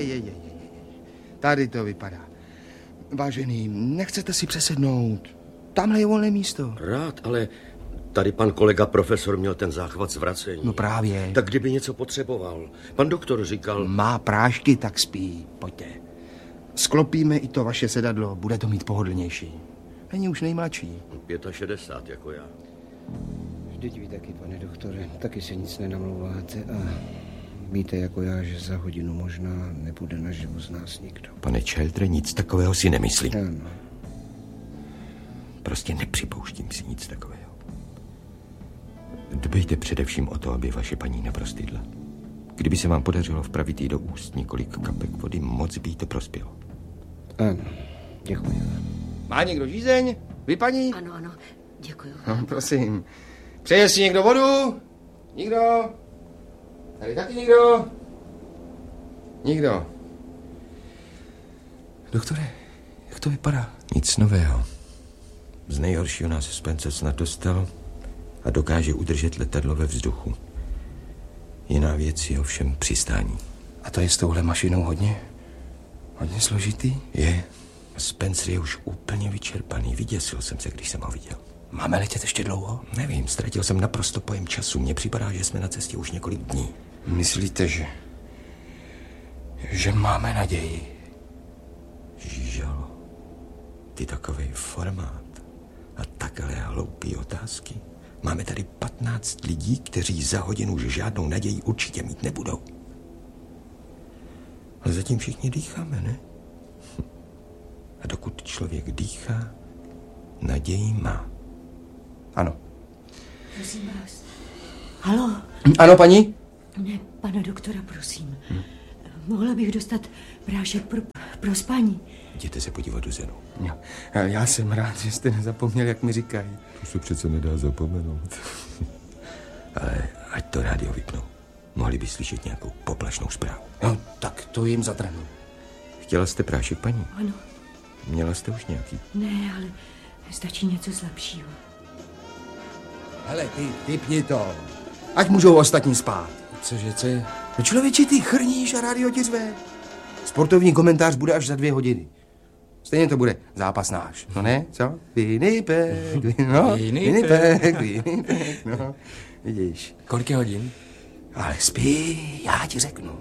Tady to vypadá. Vážený, nechcete si přesednout? Tamhle je volné místo. Rád, ale tady pan kolega profesor měl ten záchvat zvracení. No právě. Tak kdyby něco potřeboval. Pan doktor říkal... Má prášky, tak spí. Pojďte. Sklopíme i to vaše sedadlo. Bude to mít pohodlnější. Není už nejmladší. 65 jako já. Vždyť vy taky, pane doktore, taky se nic nenamlouváte a víte jako já, že za hodinu možná nebude naživu z nás nikdo. Pane Čeldre, nic takového si nemyslím. Ano. Prostě nepřipouštím si nic takového. Dbejte především o to, aby vaše paní neprostydla. Kdyby se vám podařilo vpravit jí do úst několik kapek vody, moc by jí to prospělo. Ano, děkuji. Má někdo žízeň? Vy, paní? Ano, děkuji. No, prosím. Přeje si někdo vodu? Nikdo? Tady taky nikdo? Nikdo. Doktore, jak to vypadá? Nic nového. Z nejhoršího nás Spencer snad dostal a dokáže udržet letadlo ve vzduchu. Jiná věc je ovšem přistání. A to je s touhle mašinou hodně složitý? Je. Spencer je už úplně vyčerpaný. Vyděsil jsem se, když jsem ho viděl. Máme letět ještě dlouho? Nevím, ztratil jsem naprosto pojem času. Mně připadá, že jsme na cestě už několik dní. Myslíte, že máme naději? Žížalo. Ty takovej formát a takhle hloupý otázky. Máme tady 15 lidí, kteří za hodinu už žádnou naději určitě mít nebudou. Ale zatím všichni dýcháme, ne? A dokud člověk dýchá, naději má. Ano. Prosím vás. Haló? Ano, paní? Ne, pana doktora, prosím. Mohla bych dostat prášek pro spaní. Jděte se podívat do zenu. Jo. Já jsem rád, že jste nezapomněl, jak mi říkají. To se přece nedá zapomenout. Ale ať to rádio vypnou. Mohli by slyšet nějakou poplašnou zprávu. No, tak to jim zatrhnu. Chtěla jste prášek, paní? Ano. Měla jste už nějaký? Ne, ale stačí něco slabšího. Hele, ty typni to. Ať můžou ostatní spát. Cože, co je? No člověči, ty chrníš a rádio ti řve. Sportovní komentář bude až za 2 hodiny. Stejně to bude zápas náš. No ne, co? Winnipeg, no. Winnipeg, no. Vidíš. Kolik je hodin? Ale spí, já ti řeknu.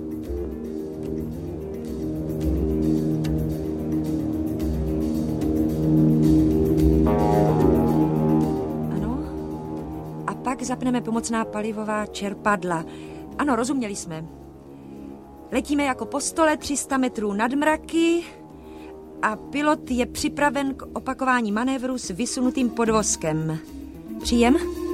Ano. A pak zapneme pomocná palivová čerpadla. Ano, rozuměli jsme. Letíme jako po stole 300 metrů nad mraky a pilot je připraven k opakování manévru s vysunutým podvozkem. Příjem?